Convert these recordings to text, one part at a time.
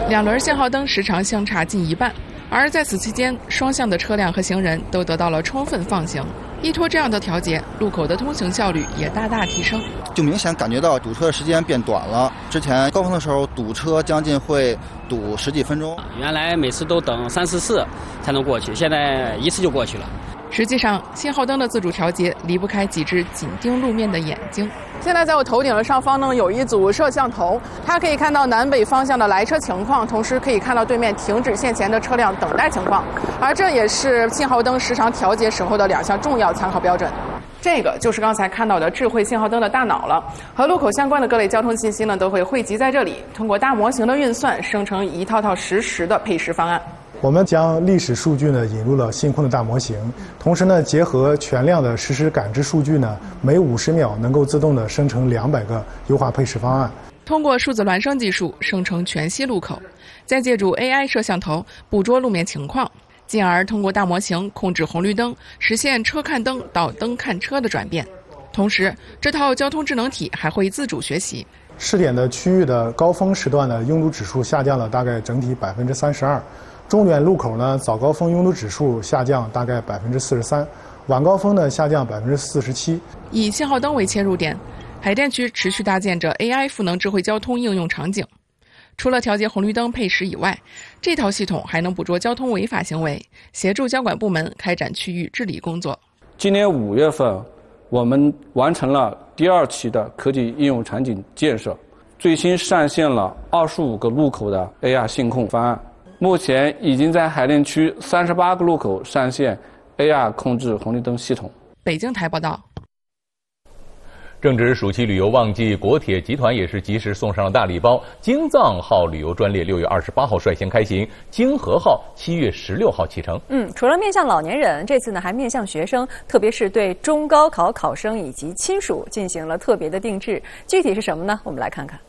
两轮信号灯时长相差近一半，而在此期间，双向的车辆和行人都得到了充分放行。依托这样的调节，路口的通行效率也大大提升， 就明显感觉到堵车的时间变短了。之前高峰的时候堵车将近会堵10几分钟， 原来每次都等3、4次才能过去，现在一次就过去了。 实际上，信号灯的自主调节离不开几只紧盯路面的眼睛。现在在我头顶的上方呢，有一组摄像头，它可以看到南北方向的来车情况，同时可以看到对面停止线前的车辆等待情况。而这也是信号灯时长调节时候的2项重要参考标准。这个就是刚才看到的智慧信号灯的大脑了，和路口相关的各类交通信息呢，都会汇集在这里，通过大模型的运算，生成一套套实时的配时方案。 我们将历史数据呢引入了信控的大模型，同时呢结合全量的实时感知数据呢，每50秒能够自动的生成200个优化配时方案。 通过数字孪生技术生成全息路口，再借助 AI 摄像头捕捉路面情况，进而通过大模型控制红绿灯，实现车看灯到灯看车的转变。同时，这套交通智能体还会自主学习。 试点的区域的高峰时段的拥堵指数下降了大概整体32%。重点路口呢，早高峰拥堵指数下降大概43%，晚高峰呢下降47%。 以信号灯为切入点，海淀区持续搭建着 AI 赋能智慧交通应用场景。除了调节红绿灯配时以外，这套系统还能捕捉交通违法行为，协助交管部门开展区域治理工作。 今年5月份，我们完成了第2期的科技应用场景建设，最新上线了25个路口的 AR 信控方案。目前已经在海淀区38个路口上线 AR 控制红绿灯系统。 北京台报道。 正值暑期旅游旺季，国铁集团也是及时送上了大礼包。京藏号旅游专列6月28号率先开行，京河号7月16号启程。 除了面向老年人，这次呢还面向学生，特别是对中高考考生以及亲属进行了特别的定制。具体是什么呢？我们来看看。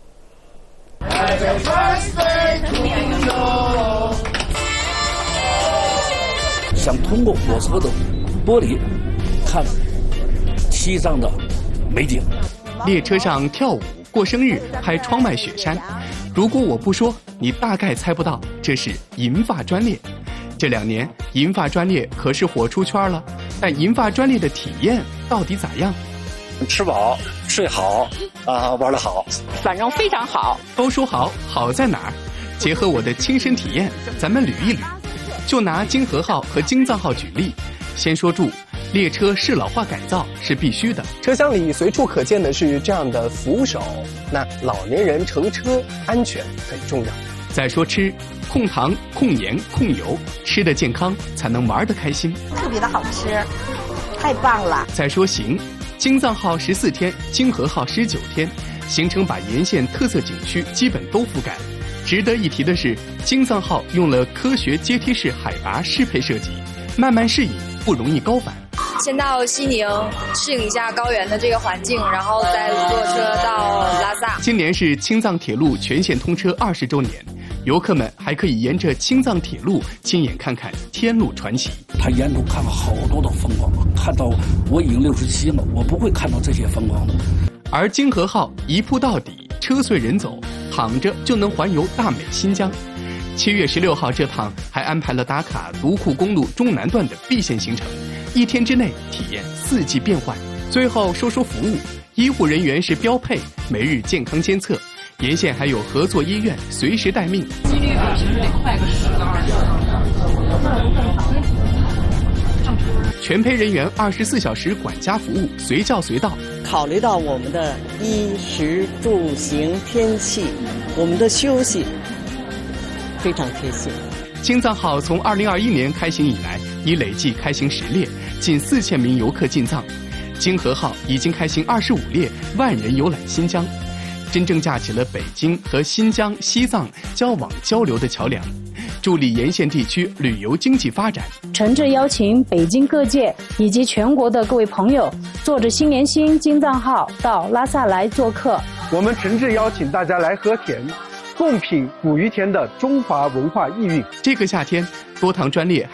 想通过火车的玻璃看西藏的美景。 列车上跳舞、过生日、拍窗外雪山。如果我不说，你大概猜不到，这是银发专列。这2年，银发专列可是火出圈了。但银发专列的体验到底咋样？ 吃饱睡好玩得好， 反正非常好。 都说好，好在哪儿？结合我的亲身体验，咱们捋一捋。就拿京河号和京藏号举例，先说住，列车适老化改造是必须的。 车厢里随处可见的是这样的扶手，那老年人乘车安全很重要。 再说吃，控糖、控盐、控油，吃得健康才能玩得开心， 特别的好吃，太棒了。 再说行，京藏号14天，京河号19天，行程把沿线特色景区基本都覆盖。值得一提的是，京藏号用了科学阶梯式海拔适配设计，慢慢适应，不容易高反。 先到西宁适应一下高原的这个环境，然后再坐车到拉萨。 今年是青藏铁路全线通车20周年，游客们还可以沿着青藏铁路亲眼看看天路传奇。 他沿途看了好多的风光，看到我已经67了，我不会看到这些风光的。 而京河号一铺到底，车随人走，躺着就能环游大美新疆。7月16号这趟还安排了打卡独库公路中南段的 B 线行程，1天之内体验4季变换。最后说说服务，医护人员是标配，每日健康监测，沿线还有合作医院随时待命， 几率比平时得快个10到20%。 全陪人员24小时管家服务，随叫随到。 考虑到我们的衣食住行天气，我们的休息非常贴心。 京藏号从2021年开行以来，已累计开行10列，近4000名游客进藏。京河号已经开行25列，万人游览新疆，真正架起了北京和新疆、西藏交往交流的桥梁，助力沿线地区旅游经济发展。 诚挚邀请北京各界以及全国的各位朋友，坐着新年星京藏号到拉萨来做客。 我们诚挚邀请大家来和田，共品捕鱼田的中华文化意蕴。 这个夏天，多趟专列